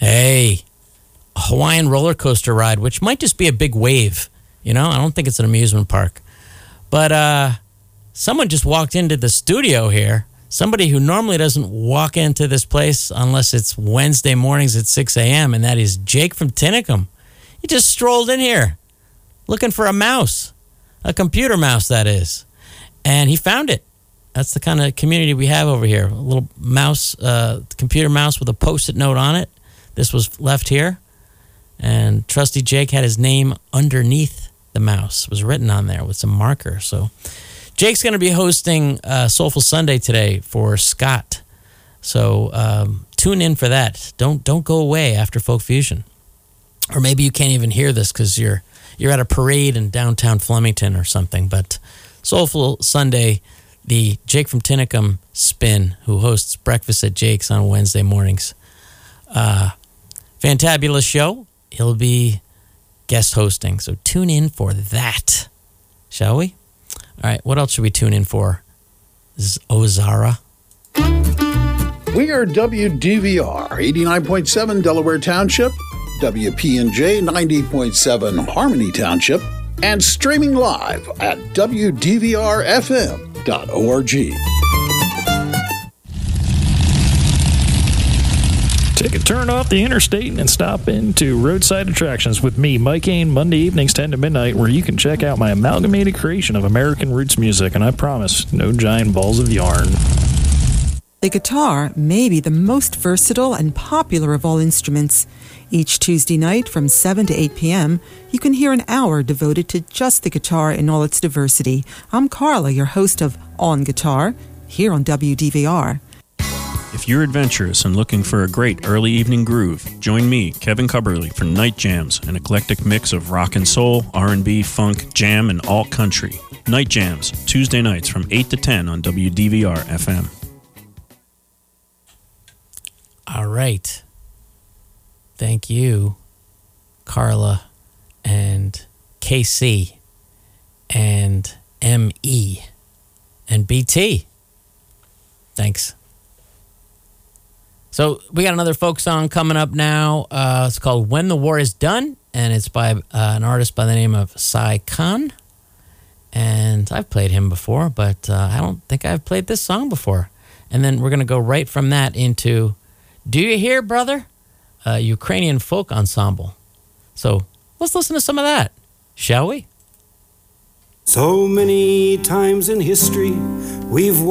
Hey, a Hawaiian roller coaster ride, which might just be a big wave. I don't think it's an amusement park. But someone just walked into the studio here. Somebody who normally doesn't walk into this place unless it's Wednesday mornings at 6 a.m., and that is Jake from Tinicum. He just strolled in here looking for a mouse, a computer mouse, that is. And he found it. That's the kind of community we have over here. A little mouse, computer mouse with a Post-it note on it. This was left here. And Trusty Jake had his name underneath the mouse. It was written on there with some marker. So Jake's going to be hosting Soulful Sunday today for Scott. So tune in for that. Don't go away after Folk Fusion. Or maybe you can't even hear this because you're at a parade in downtown Flemington or something. But Soulful Sunday, the Jake from Tinicum spin, who hosts Breakfast at Jake's on Wednesday mornings. Fantabulous show. He'll be guest hosting, so tune in for that. Shall we? All right, what else should we tune in for? Ozara. We are WDVR 89.7 Delaware Township, WPNJ 90.7 Harmony Township, and streaming live at WDVRFM.org. Take a turn off the interstate and stop into Roadside Attractions with me, Mike Ain, Monday evenings 10 to midnight, where you can check out my amalgamated creation of American roots music, and I promise, no giant balls of yarn. The guitar may be the most versatile and popular of all instruments. Each Tuesday night from 7 to 8 p.m., you can hear an hour devoted to just the guitar in all its diversity. I'm Carla, your host of On Guitar, here on WDVR. If you're adventurous and looking for a great early evening groove, join me, Kevin Cubberly, for Night Jams, an eclectic mix of rock and soul, R&B, funk, jam, and alt country. Night Jams, Tuesday nights from 8 to 10 on WDVR FM. All right. Thank you, Carla and KC and ME and BT. Thanks. So we got another folk song coming up now. It's called When the War is Done, and it's by an artist by the name of Sai Khan. And I've played him before, but I don't think I've played this song before. And then we're going to go right from that into Do You Hear, Brother? Ukrainian folk ensemble. So let's listen to some of that, shall we? So many times in history we've